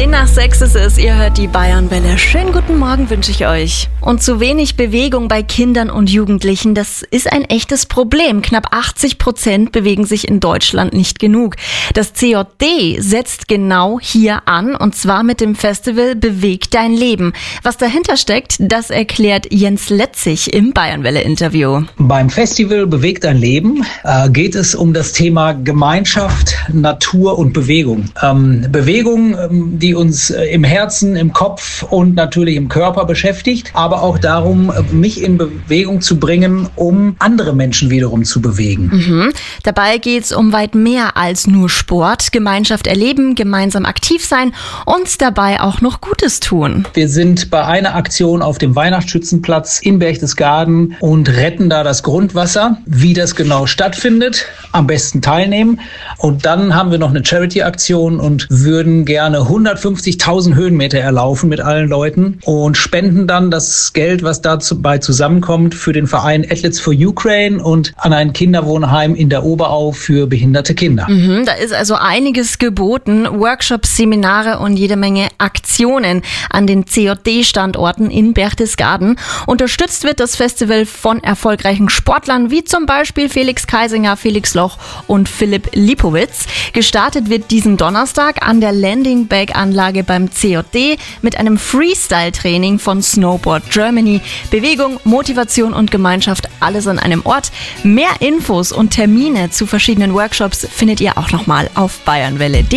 10:06 ist es, ihr hört die Bayernwelle. Schönen guten Morgen wünsche ich euch. Und zu wenig Bewegung bei Kindern und Jugendlichen, das ist ein echtes Problem. Knapp 80% bewegen sich in Deutschland nicht genug. Das CJD setzt genau hier an, und zwar mit dem Festival Beweg dein Leben. Was dahinter steckt, das erklärt Jens Letzig im Bayernwelle-Interview. Beim Festival Beweg dein Leben geht es um das Thema Gemeinschaft, Natur und Bewegung. Bewegung, die uns im Herzen, im Kopf und natürlich im Körper beschäftigt, aber auch darum, mich in Bewegung zu bringen, um andere Menschen wiederum zu bewegen. Dabei geht es um weit mehr als nur Sport. Gemeinschaft erleben, gemeinsam aktiv sein und dabei auch noch Gutes tun. Wir sind bei einer Aktion auf dem Weihnachtsschützenplatz in Berchtesgaden und retten da das Grundwasser. Wie das genau stattfindet, am besten teilnehmen. Und dann haben wir noch eine Charity-Aktion und würden gerne 150.000 Höhenmeter erlaufen mit allen Leuten und spenden dann das Geld, was dabei zusammenkommt, für den Verein Athletes for Ukraine und an ein Kinderwohnheim in der Oberau für behinderte Kinder. Da ist also einiges geboten. Workshops, Seminare und jede Menge Aktionen an den CJD-Standorten in Berchtesgaden. Unterstützt wird das Festival von erfolgreichen Sportlern wie zum Beispiel Felix Kaisinger, Felix Loch und Philipp Lipowitz. Gestartet wird diesen Donnerstag an der Landing-Bag-Anlage beim CJD mit einem Freestyle-Training von Snowboard Germany. Bewegung, Motivation und Gemeinschaft, alles an einem Ort. Mehr Infos und Termine zu verschiedenen Workshops findet ihr auch nochmal auf bayernwelle.de.